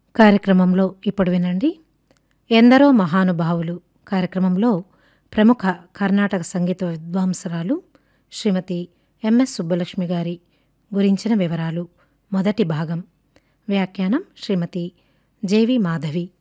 కార్యక్రమంలో ఇప్పుడు వినండి. ఎందరో మహానుభావులు కార్యక్రమంలో ప్రముఖ కర్ణాటక సంగీత విద్వాంసరాలు శ్రీమతి ఎంఎస్ సుబ్బలక్ష్మి గారి గురించిన వివరాలు. మొదటి భాగం. వ్యాఖ్యానం శ్రీమతి జేవి మాధవి.